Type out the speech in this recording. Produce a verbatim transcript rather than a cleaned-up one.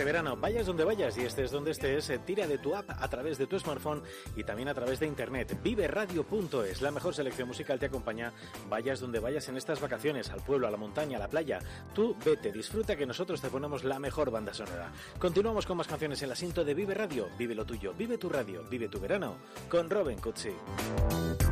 este verano, vayas donde vayas y estés donde estés, tira de tu app a través de tu smartphone y también a través de internet. vive radio punto es, la mejor selección musical te acompaña, vayas donde vayas en estas vacaciones, al pueblo, a la montaña, a la playa. Tú vete, disfruta, que nosotros te ponemos la mejor banda sonora. Continuamos con más canciones en la cinta de Vive Radio. Vive lo tuyo, vive tu radio, vive tu verano, con Robin Cutsi.